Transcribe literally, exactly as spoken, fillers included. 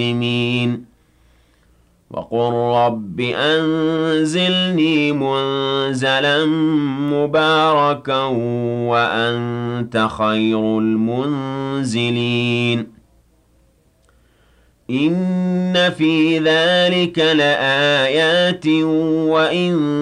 المسلمين وقل رب أنزلني منزلا مباركا وأنت خير المنزلين إن في ذلك لآيات وإن